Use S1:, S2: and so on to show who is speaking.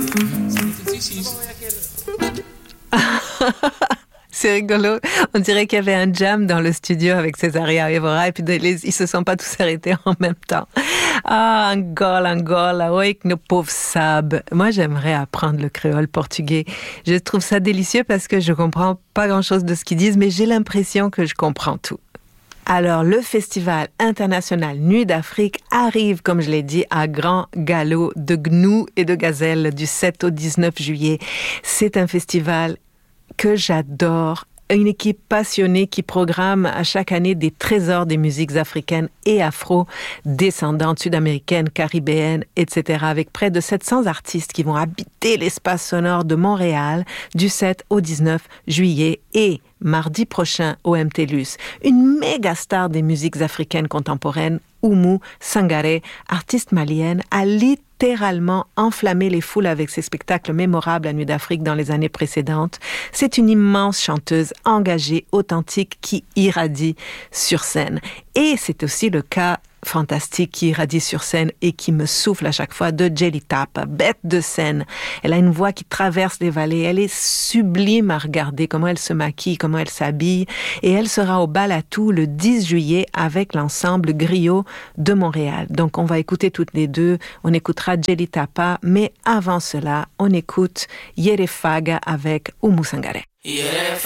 S1: C'est rigolo. On dirait qu'il y avait un jam dans le studio avec Césaria Évora et puis ils se sont pas tous arrêtés en même temps. Ah, Angola, oui, nos pauvres Sab. Moi, j'aimerais apprendre le créole portugais. Je trouve ça délicieux parce que je comprends pas grand-chose de ce qu'ils disent, mais j'ai l'impression que je comprends tout. Alors, le Festival international Nuit d'Afrique arrive, comme je l'ai dit, à grand galop de gnous et de gazelles du 7 au 19 juillet. C'est un festival que j'adore. Une équipe passionnée qui programme à chaque année des trésors des musiques africaines et afro-descendantes, sud-américaines, caribéennes, etc. avec près de 700 artistes qui vont habiter l'espace sonore de Montréal du 7 au 19 juillet et mardi prochain au MTLUS. Une méga star des musiques africaines contemporaines, Oumou Sangaré, artiste malienne, a littéralement enflammé les foules avec ses spectacles mémorables à Nuit d'Afrique dans les années précédentes. C'est une immense chanteuse engagée, authentique, qui irradie sur scène. Et c'est aussi le cas fantastique qui irradie sur scène et qui me souffle à chaque fois de Jelly Tap, bête de scène. Elle a une voix qui traverse les vallées. Elle est sublime à regarder, comment elle se maquille, comment elle s'habille. Et elle sera au Balatou le 10 juillet avec l'ensemble Griot de Montréal. Donc on va écouter toutes les deux. On écoutera Jelly Tapa, mais avant cela, on écoute Yere Faga avec Oumou Sangaré.